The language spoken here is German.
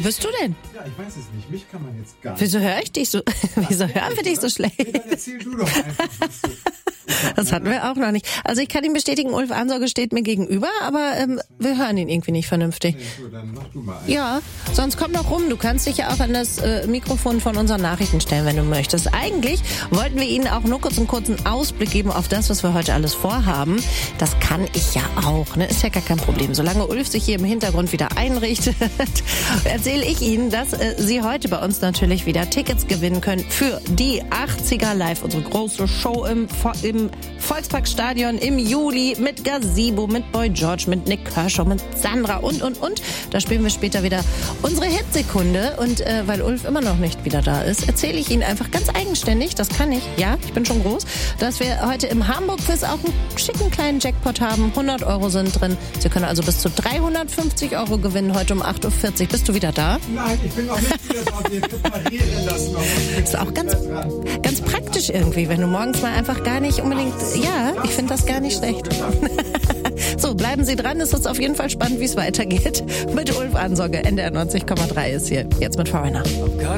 bist du denn? Ja, ich weiß es nicht. Mich kann man jetzt gar nicht. Wieso höre ich dich so? Wieso hören wir dich so schlecht? Nee, dann erzähl du doch einfach. Das hatten wir auch noch nicht. Also ich kann ihm bestätigen, Ulf Ansorge steht mir gegenüber, aber wir hören ihn irgendwie nicht vernünftig. Nee, gut, dann mach du mal einen. Ja, sonst komm doch rum. Du kannst dich ja auch an das Mikrofon von unseren Nachrichten stellen, wenn du möchtest. Eigentlich wollten wir Ihnen auch nur einen kurzen Ausblick geben auf das, was wir heute alles vorhaben. Das kann ich ja auch, ne? Ist ja gar kein Problem. Solange Ulf sich hier im Hintergrund wieder einrichtet, erzähle ich Ihnen, dass Sie heute bei uns natürlich wieder Tickets gewinnen können für die 80er Live, unsere große Show im Volksparkstadion im Juli mit Gazebo, mit Boy George, mit Nick Kershaw, mit Sandra und. Da spielen wir später wieder unsere Hitsekunde. Und weil Ulf immer noch nicht wieder da ist, erzähle ich Ihnen einfach ganz eigenständig, das kann ich, ja, ich bin schon groß, dass wir heute im Hamburg-Quiz auch einen schicken kleinen Jackpot haben. 100 Euro sind drin. Sie können also bis zu 350 Euro gewinnen heute um 8.40 Uhr. Bist du wieder da? Nein, ich bin noch nicht wieder da. Wir reparieren das noch. Ist auch ganz praktisch irgendwie, wenn du morgens mal einfach gar nicht unbedingt, ja, ich finde das gar nicht schlecht. So, bleiben Sie dran, es ist auf jeden Fall spannend, wie es weitergeht. Mit Ulf Ansorge, NDR 90,3 ist hier, jetzt mit Foreigner.